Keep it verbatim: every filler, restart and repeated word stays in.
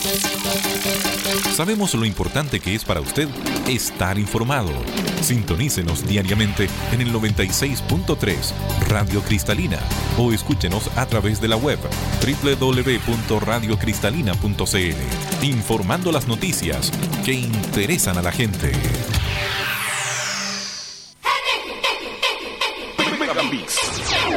Sabemos lo importante que es para usted estar informado. Sintonícenos diariamente en el noventa y seis punto tres Radio Cristalina o escúchenos a través de la web doble u doble u doble u punto radio cristalina punto c l, informando las noticias que interesan a la gente.